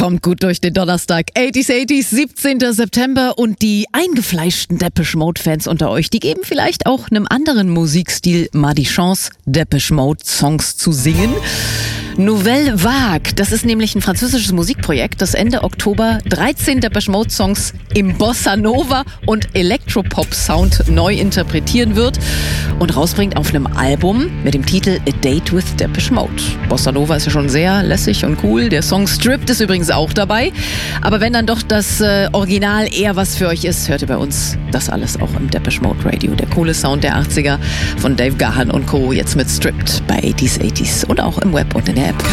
Kommt gut durch den Donnerstag. 80s, 17. September und die eingefleischten Depeche Mode-Fans unter euch, die geben vielleicht auch einem anderen Musikstil mal die Chance, Depeche Mode-Songs zu singen. Nouvelle Vague, das ist nämlich ein französisches Musikprojekt, das Ende Oktober 13 Depeche Mode Songs im Bossa Nova und Elektropop-Sound neu interpretieren wird und rausbringt auf einem Album mit dem Titel A Date with Depeche Mode. Bossa Nova ist ja schon sehr lässig und cool, der Song Stripped ist übrigens auch dabei, aber wenn dann doch das Original eher was für euch ist, hört ihr bei uns das alles auch im Depeche Mode Radio. Der coole Sound der 80er von Dave Gahan und Co. jetzt mit Stripped bei 80s und auch im Web und in der App.